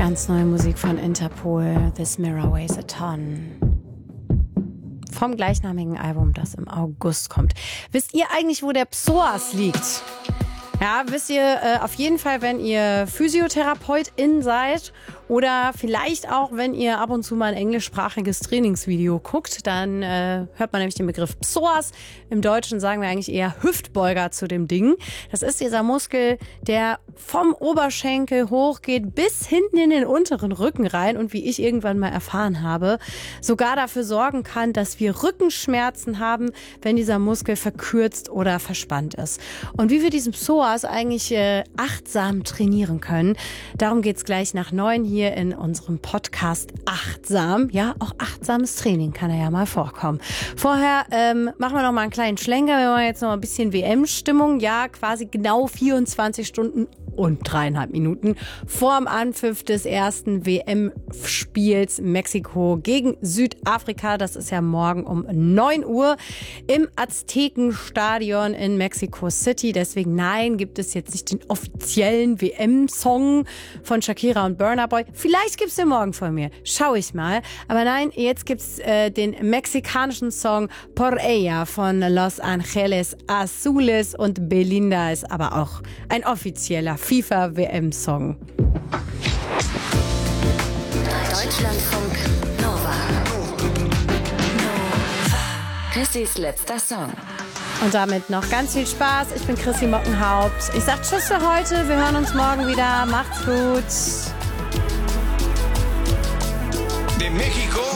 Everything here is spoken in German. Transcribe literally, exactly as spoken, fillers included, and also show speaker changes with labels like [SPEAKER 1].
[SPEAKER 1] Ganz neue Musik von Interpol, This Mirror Weighs a Ton. Vom gleichnamigen Album, das im August kommt. Wisst ihr eigentlich, wo der Psoas liegt? Ja, wisst ihr äh, auf jeden Fall, wenn ihr Physiotherapeutin seid oder vielleicht auch, wenn ihr ab und zu mal ein englischsprachiges Trainingsvideo guckt, dann äh, hört man nämlich den Begriff Psoas. Im Deutschen sagen wir eigentlich eher Hüftbeuger zu dem Ding. Das ist dieser Muskel, der vom Oberschenkel hochgeht bis hinten in den unteren Rücken rein und wie ich irgendwann mal erfahren habe, sogar dafür sorgen kann, dass wir Rückenschmerzen haben, wenn dieser Muskel verkürzt oder verspannt ist. Und wie wir diesen Psoas eigentlich äh, achtsam trainieren können, darum geht's gleich nach neun hier in unserem Podcast Achtsam. Ja, auch achtsames Training kann ja mal vorkommen. Vorher ähm, machen wir noch mal einen kleinen Schlenker. Wir machen jetzt noch mal ein bisschen W M-Stimmung. Ja, quasi genau vierundzwanzig Stunden und dreieinhalb Minuten vorm Anpfiff des ersten W M-Spiels Mexiko gegen Südafrika. Das ist ja morgen um neun Uhr im Aztekenstadion in Mexico City. Deswegen nein, gibt es jetzt nicht den offiziellen W M-Song von Shakira und Burna Boy. Vielleicht gibt's den morgen von mir. Schau ich mal. Aber nein, jetzt gibt's äh, den mexikanischen Song Por Ella von Los Angeles Azules und Belinda ist aber auch ein offizieller FIFA-W M-Song.
[SPEAKER 2] Deutschlandfunk Nova. Chrissys letzter Song.
[SPEAKER 1] Und damit noch ganz viel Spaß. Ich bin Chrissy Mockenhaupt. Ich sag Tschüss für heute. Wir hören uns morgen wieder. Macht's gut.
[SPEAKER 3] De México